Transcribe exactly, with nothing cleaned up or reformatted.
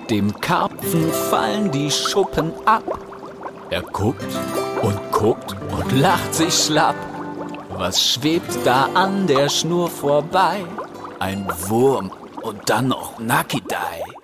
Dem Karpfen fallen die Schuppen ab. Er guckt und guckt und lacht sich schlapp. Was schwebt da an der Schnur vorbei? Ein Wurm und dann noch Nakidai.